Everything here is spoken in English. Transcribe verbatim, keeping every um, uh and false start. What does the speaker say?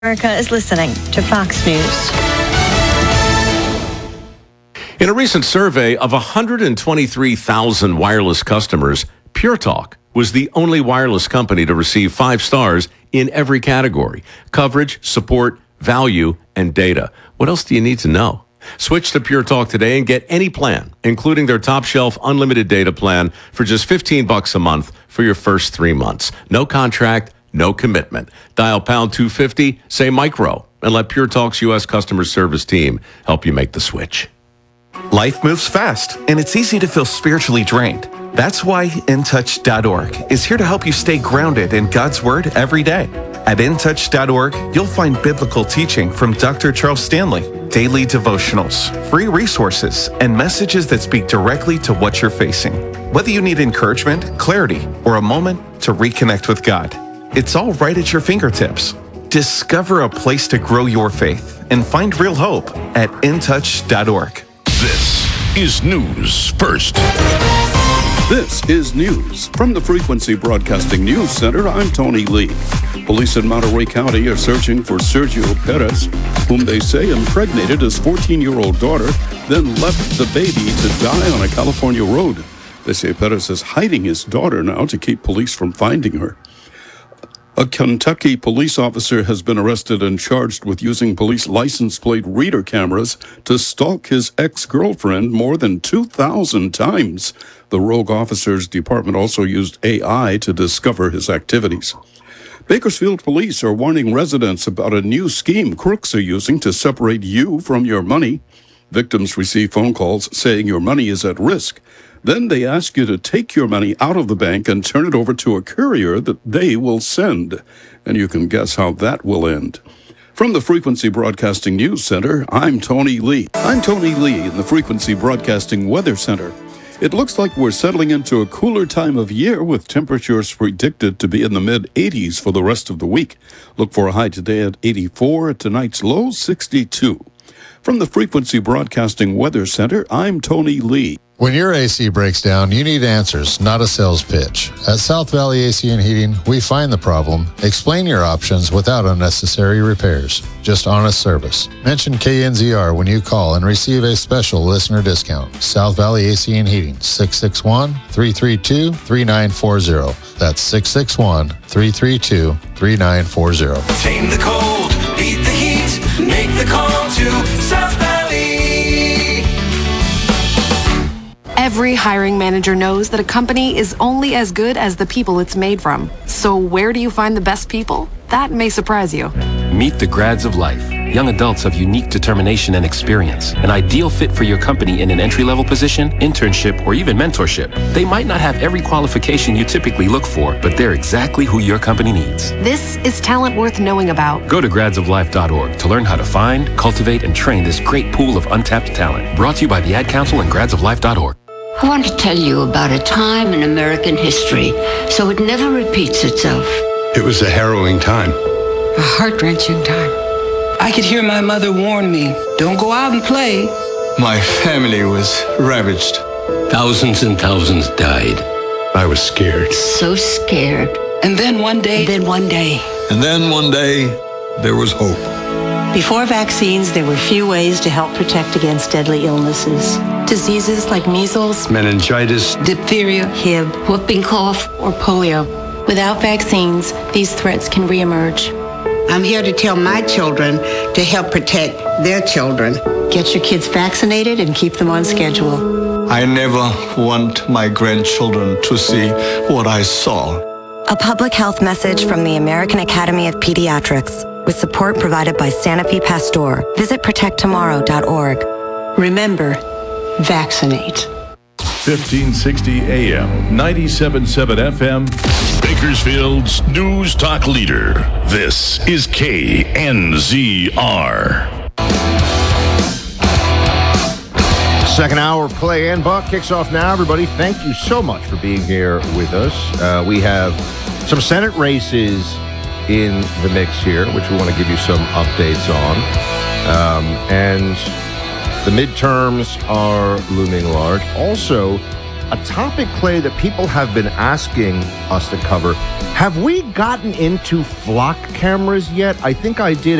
America is listening to Fox News. In a recent survey of one hundred twenty-three thousand wireless customers, Pure Talk was the only wireless company to receive five stars in every category: coverage, support, value, and data. What else do you need to know? Switch to Pure Talk today and get any plan, including their top shelf unlimited data plan, for just fifteen bucks a month for your first three months. No contract, no commitment. Dial pound two fifty, say micro, and let Pure Talk's U S customer service team help you make the switch. Life moves fast, and it's easy to feel spiritually drained. That's why in touch dot org is here to help you stay grounded in God's Word every day. At in touch dot org, you'll find biblical teaching from Doctor Charles Stanley, daily devotionals, free resources, and messages that speak directly to what you're facing. Whether you need encouragement, clarity, or a moment to reconnect with God, it's all right at your fingertips. Discover a place to grow your faith and find real hope at in touch dot org. This is News First. This is news from the Frequency Broadcasting News Center. I'm Tony Lee. Police in Monterey County are searching for Sergio Perez, whom they say impregnated his fourteen-year-old daughter, then left the baby to die on a California road. They say Perez is hiding his daughter now to keep police from finding her. A Kentucky police officer has been arrested and charged with using police license plate reader cameras to stalk his ex-girlfriend more than two thousand times. The rogue officer's department also used A I to discover his activities. Bakersfield police are warning residents about a new scheme crooks are using to separate you from your money. Victims receive phone calls saying your money is at risk. Then they ask you to take your money out of the bank and turn it over to a courier that they will send. And you can guess how that will end. From the Frequency Broadcasting News Center, I'm Tony Lee. I'm Tony Lee in the Frequency Broadcasting Weather Center. It looks like we're settling into a cooler time of year with temperatures predicted to be in the mid eighties for the rest of the week. Look for a high today at eighty-four, tonight's low sixty-two. From the Frequency Broadcasting Weather Center, I'm Tony Lee. When your A C breaks down, you need answers, not a sales pitch. At South Valley A C and Heating, we find the problem, explain your options without unnecessary repairs. Just honest service. Mention K N Z R when you call and receive a special listener discount. South Valley A C and Heating, six six one, three three two, three nine four zero. That's six six one, three three two, three nine four zero. Tame the cold, beat the heat, make the call to South Valley. Every hiring manager knows that a company is only as good as the people it's made from. So where do you find the best people? That may surprise you. Meet the grads of life. Young adults of unique determination and experience. An ideal fit for your company in an entry-level position, internship, or even mentorship. They might not have every qualification you typically look for, but they're exactly who your company needs. This is talent worth knowing about. Go to grads of life dot org to learn how to find, cultivate, and train this great pool of untapped talent. Brought to you by the Ad Council and grads of life dot org. I want to tell you about a time in American history so it never repeats itself. It was a harrowing time. A heart-wrenching time. I could hear my mother warn me, don't go out and play. My family was ravaged. Thousands and thousands died. I was scared. So scared. And then one day... And then one day... And then one day, there was hope. Before vaccines, there were few ways to help protect against deadly illnesses. Diseases like measles, meningitis, diphtheria, H I V, whooping cough, or polio. Without vaccines, these threats can reemerge. I'm here to tell my children to help protect their children. Get your kids vaccinated and keep them on schedule. I never want my grandchildren to see what I saw. A public health message from the American Academy of Pediatrics with support provided by Sanofi Pasteur. Visit protect tomorrow dot org. Remember, vaccinate. fifteen sixty A M, ninety-seven point seven F M. Bakersfield's News Talk leader. This is K N Z R. Second hour play and Buck kicks off now. Everybody, thank you so much for being here with us. Uh, we have some Senate races in the mix here, which we want to give you some updates on. Um, and the midterms are looming large. Also, a topic, Clay, that people have been asking us to cover. Have we gotten into flock cameras yet? I think I did